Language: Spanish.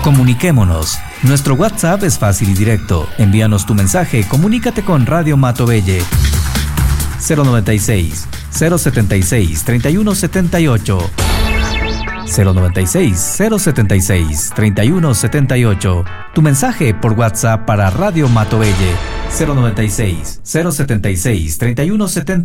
Comuniquémonos. Nuestro WhatsApp es fácil y directo. Envíanos tu mensaje, comunícate con Radio Matovelle. 096 076 3178 096 076 3178. Tu mensaje por WhatsApp para Radio Matovelle. 096 076 3178.